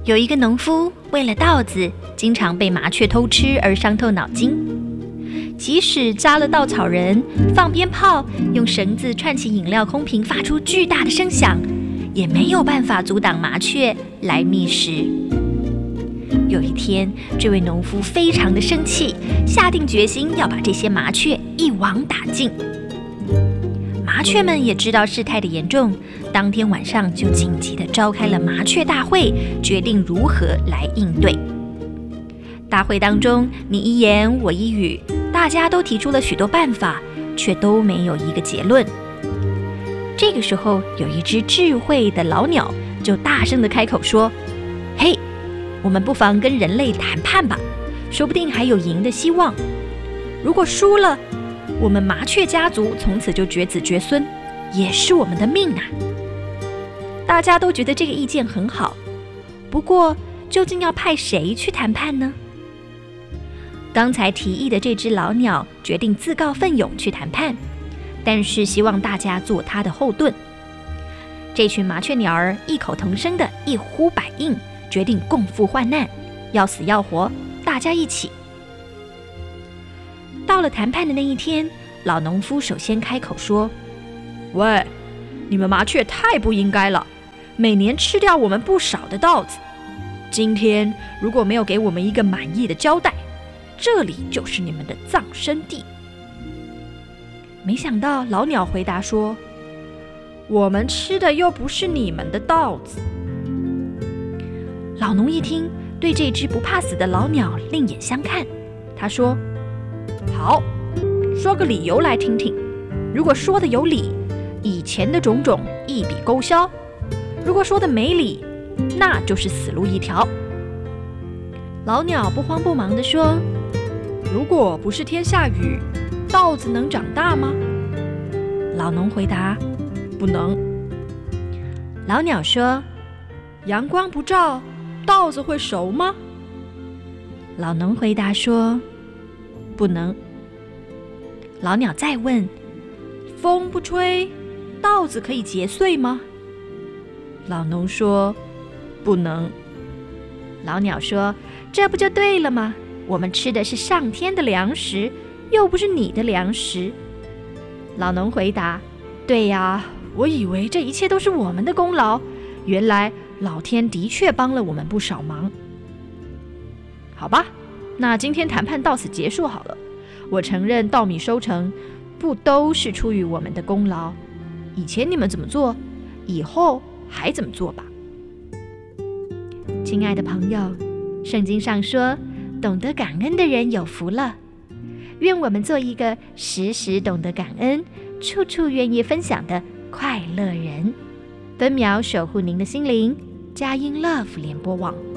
有一个农夫为了稻子，经常被麻雀偷吃而伤透脑筋。即使扎了稻草人，放鞭炮，用绳子串起饮料空瓶，发出巨大的声响，也没有办法阻挡麻雀来觅食。有一天，这位农夫非常的生气，下定决心要把这些麻雀一网打尽。麻雀们也知道事态的严重，当天晚上就紧急地召开了麻雀大会，决定如何来应对。大会当中，你一言我一语，大家都提出了许多办法，却都没有一个结论。这个时候，有一只智慧的老鸟就大声地开口说：“嘿，我们不妨跟人类谈判吧，说不定还有赢的希望。如果输了，我们麻雀家族从此就绝子绝孙，也是我们的命啊！”大家都觉得这个意见很好，不过究竟要派谁去谈判呢？刚才提议的这只老鸟决定自告奋勇去谈判，但是希望大家做他的后盾。这群麻雀鸟儿异口同声的一呼百应，决定共赴患难，要死要活，大家一起。到了谈判的那一天，老农夫首先开口说：“喂，你们麻雀太不应该了，每年吃掉我们不少的稻子。今天如果没有给我们一个满意的交代，这里就是你们的葬身地。”没想到老鸟回答说：“我们吃的又不是你们的稻子。”老农一听，对这只不怕死的老鸟另眼相看，他说：“好，说个理由来听听。如果说的有理，以前的种种一笔勾销；如果说的没理，那就是死路一条。”老鸟不慌不忙地说：“如果不是天下雨，稻子能长大吗？”老农回答：“不能。”老鸟说：“阳光不照，稻子会熟吗？”老农回答说：“不能。”老鸟再问：“风不吹，稻子可以结穗吗？”老农说：“不能。”老鸟说：“这不就对了吗？我们吃的是上天的粮食，又不是你的粮食。”老农回答：“对呀，我以为这一切都是我们的功劳，原来老天的确帮了我们不少忙。好吧，那今天谈判到此结束好了。我承认稻米收成不都是出于我们的功劳，以前你们怎么做，以后还怎么做吧。”亲爱的朋友，圣经上说，懂得感恩的人有福了。愿我们做一个时时懂得感恩，处处愿意分享的快乐人。分秒守护您的心灵，佳音 Love 联播网。